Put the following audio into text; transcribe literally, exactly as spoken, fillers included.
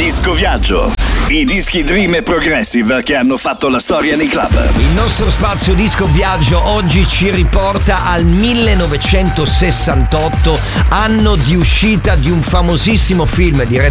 Disco Viaggio. I dischi Dream e Progressive che hanno fatto la storia nei club. Il nostro spazio Disco Viaggio oggi ci riporta al millenovecentosessantotto, anno di uscita di un famosissimo film diretto